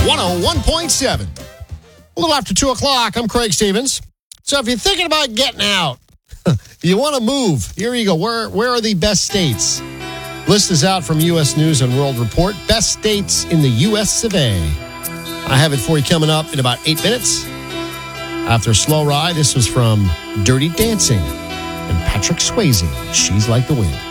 101.7. A little after 2 o'clock, I'm Craig Stevens. So if you're thinking about getting out, you want to move, here you go. Where are the best states? List is out from U.S. News and World Report. Best states in the U.S. of A. I have it for you coming up in about 8 minutes. After a slow ride, this was from Dirty Dancing and Patrick Swayze. She's Like the Wind.